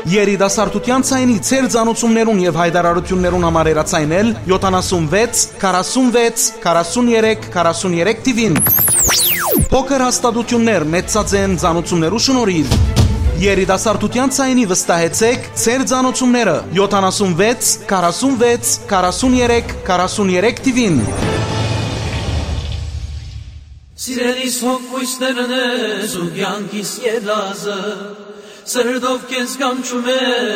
Երիտասարդության ցայնի ծեր ծանոթություններուն եւ հայտարարություններուն համար երացայնել 76 46 43 43 TV-ին։ Փոքր հաստատություններ մեծածեն ծանոթություններու շնորհիվ։ Երիտասարդության ցայնի վստահեցեք ծեր ծանոթությունները 76 46 43 43 TV-ին։ Սիրելիս հոգույցներն ես ու կյանքիս ելազը, սրդով կեզ կանչում է